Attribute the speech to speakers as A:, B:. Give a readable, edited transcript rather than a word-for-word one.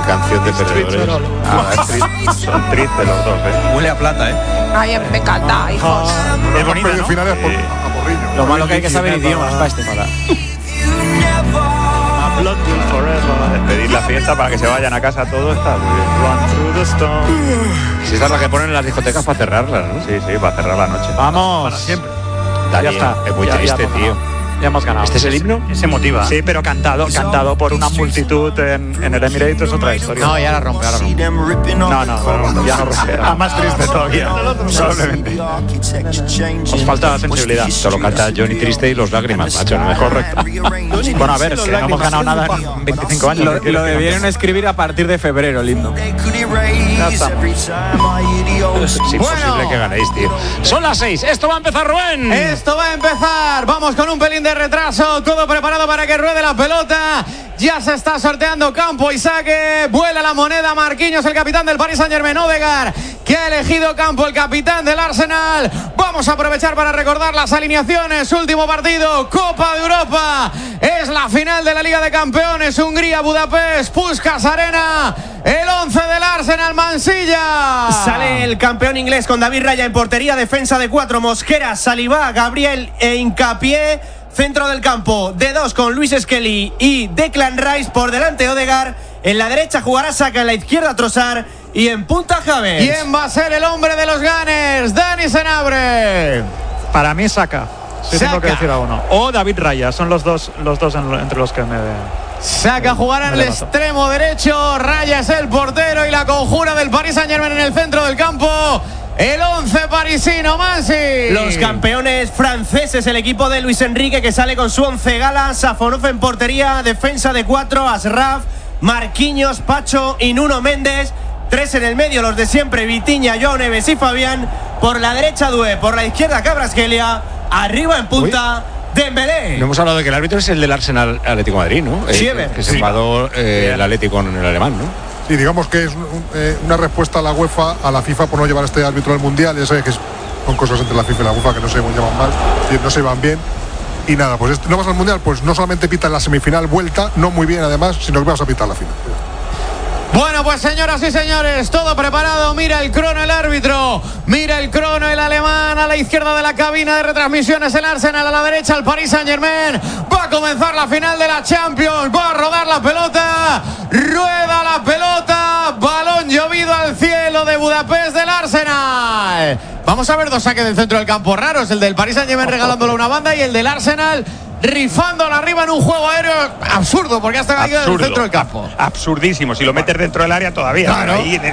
A: Canción de perdedores.
B: Son tristes los dos,
C: Huele a plata,
D: Ay, a mí me encanta, hijos.
B: Es bonito, ¿no?
E: finales a porrillo.
C: Lo malo que hay que saber idiomas para este.
B: Despedir la fiesta para que se vayan a casa todos está muy bien. Run through the storm.
A: Si esta es la que ponen en las discotecas para cerrarlas, ¿no?
B: Sí, para cerrar la noche.
F: Vamos.
B: Para siempre.
A: Dani,
F: Ya está.
A: es muy
F: Ya
A: triste,
F: hemos
A: tío.
F: ganado. Ya hemos ganado.
A: ¿Este es el himno?
B: Se motiva.
F: Sí, pero cantado por una multitud en el Emirates es otra historia.
C: No, ya la rompe,
F: No, ya no romperá. Más triste todavía. Probablemente. Os falta sensibilidad.
A: Solo canta Johnny Triste y los lágrimas, macho, no me
F: Correcto. Bueno, a ver, es que no hemos ganado nada en 25 años.
C: Lo debieron escribir a partir de febrero, el himno.
F: Ya está.
A: Es imposible que ganéis, tío. Son las 6, esto va a empezar, Rubén.
C: Esto va a empezar. Vamos con un pelín de retraso. Todo preparado para que ruede la pelota. Ya se está sorteando campo y saque. Vuela la moneda. Marquinhos, el capitán del Paris Saint-Germain. Odegaard, que ha elegido campo, el capitán del Arsenal. Vamos a aprovechar para recordar las alineaciones. Último partido, Copa de Europa. Es la final de la Liga de Campeones. Hungría, Budapest, Puskás Arena. El 11 del Arsenal, Mansilla.
G: Sale el campeón inglés con David Raya en portería. Defensa de 4, Mosquera, Saliba, Gabriel e Hincapié. Centro del campo de 2 con Luis Skelly y Declan Rice. Por delante Odegaard. En la derecha jugará Saka, en la izquierda Trossard. Y en punta Havertz.
C: ¿Quién va a ser el hombre de los Gunners? Dani Senabre.
F: Para mí, Saka. Sí, tengo que decir a uno. O David Raya. Son los dos entre los que me...
C: Saka jugará en el extremo derecho. Raya es el portero y la conjura del Paris Saint-Germain en el centro del campo. El 11 parisino, Mansi.
G: Los campeones franceses, el equipo de Luis Enrique, que sale con su 11 gala. Safonov en portería, defensa de 4, Ashraf, Marquinhos, Pacho y Nuno Méndez. 3 en el medio, los de siempre, Vitinha, Joao Neves y Fabián. Por la derecha Doué, por la izquierda Kvaratskhelia. Arriba en punta Dembélé.
A: No hemos hablado de que el árbitro es el del Arsenal Atlético de Madrid, ¿no?
G: Schieber.
A: Que se enfadó el Atlético con el alemán, ¿no?
E: Sí, digamos que es una respuesta a la UEFA, a la FIFA por no llevar este árbitro al Mundial. Ya sabes que son cosas entre la FIFA y la UEFA que no se llevan mal, no se van bien. Y nada, pues no vas al Mundial, pues no solamente pitan la semifinal vuelta, no muy bien además, sino que vas a pitar la final.
C: Bueno, pues señoras y señores, todo preparado. Mira el crono el árbitro. Mira el crono el alemán. A la izquierda de la cabina de retransmisiones el Arsenal. A la derecha el Paris Saint-Germain. Va a comenzar la final de la Champions. Va a rodar la pelota. Rueda la pelota. Balón llovido al cielo de Budapest del Arsenal. Vamos a ver dos saques del centro del campo raros. El del Paris Saint-Germain regalándole una banda y el del Arsenal rifándola arriba en un juego aéreo absurdo, porque hasta caído del centro del campo.
B: Absurdísimo. Si lo metes dentro del área todavía.
C: Claro.
B: Ahí